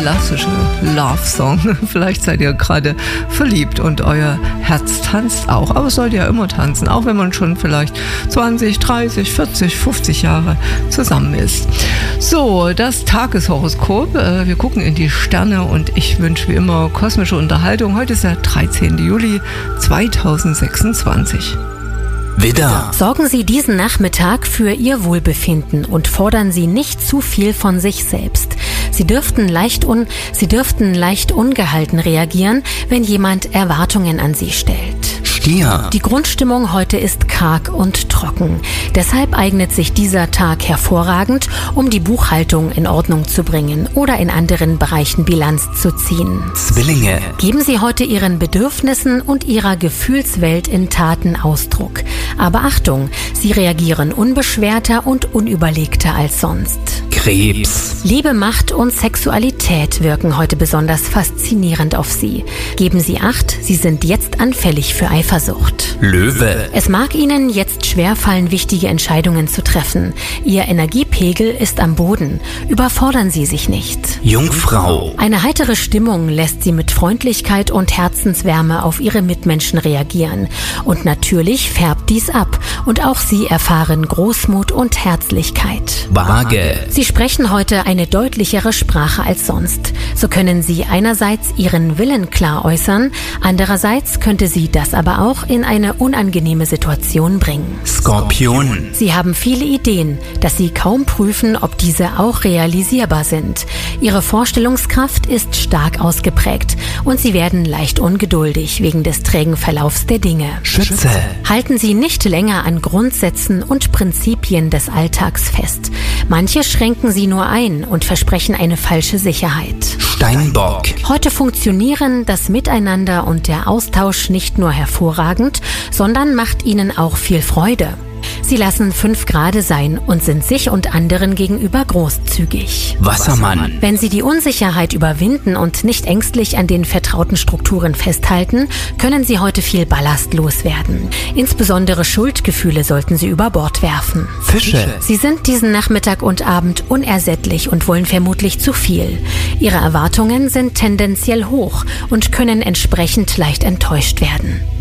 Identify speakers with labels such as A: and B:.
A: klassische Love-Song. Vielleicht seid ihr gerade verliebt und euer Herz tanzt auch. Aber es sollte ja immer tanzen, auch wenn man schon vielleicht 20, 30, 40, 50 Jahre zusammen ist. So, das Tageshoroskop. Wir gucken in die Sterne und ich wünsche wie immer kosmische Unterhaltung. Heute ist der 13. Juli 2026.
B: Widder. Sorgen Sie diesen Nachmittag für Ihr Wohlbefinden und fordern Sie nicht zu viel von sich selbst. Sie dürften leicht ungehalten reagieren, wenn jemand Erwartungen an Sie stellt. Stier. Die Grundstimmung heute ist karg und trocken. Deshalb eignet sich dieser Tag hervorragend, um die Buchhaltung in Ordnung zu bringen oder in anderen Bereichen Bilanz zu ziehen. Zwillinge. Geben Sie heute Ihren Bedürfnissen und Ihrer Gefühlswelt in Taten Ausdruck. Aber Achtung, Sie reagieren unbeschwerter und unüberlegter als sonst. Krebs. Liebe, Macht und Sexualität wirken heute besonders faszinierend auf Sie. Geben Sie Acht, Sie sind jetzt anfällig für Eifersucht. Löwe. Es mag Ihnen jetzt schwerfallen, wichtige Entscheidungen zu treffen. Ihr Energiepegel ist am Boden. Überfordern Sie sich nicht. Jungfrau. Eine heitere Stimmung lässt Sie mit Freundlichkeit und Herzenswärme auf Ihre Mitmenschen reagieren. Und natürlich färbt dies ab. Und auch Sie erfahren Großmut und Herzlichkeit. Waage. Sie sprechen heute eine deutlichere Sprache als sonst. So können Sie einerseits Ihren Willen klar äußern, andererseits könnte Sie das aber auch in eine unangenehme Situation bringen. Skorpion. Sie haben viele Ideen, dass Sie kaum prüfen, ob diese auch realisierbar sind. Ihre Vorstellungskraft ist stark ausgeprägt und Sie werden leicht ungeduldig wegen des trägen Verlaufs der Dinge. Schütze. Halten Sie nicht länger an Grundsätzen und Prinzipien des Alltags fest. Manche schränken Sie nur ein und versprechen eine falsche Sicherheit. Steinbock. Heute funktionieren das Miteinander und der Austausch nicht nur hervorragend, sondern macht Ihnen auch viel Freude. Sie lassen 5 Grade sein und sind sich und anderen gegenüber großzügig. Wassermann. Wenn Sie die Unsicherheit überwinden und nicht ängstlich an den vertrauten Strukturen festhalten, können Sie heute viel Ballast loswerden. Insbesondere Schuldgefühle sollten Sie über Bord werfen. Fische. Sie sind diesen Nachmittag und Abend unersättlich und wollen vermutlich zu viel. Ihre Erwartungen sind tendenziell hoch und können entsprechend leicht enttäuscht werden.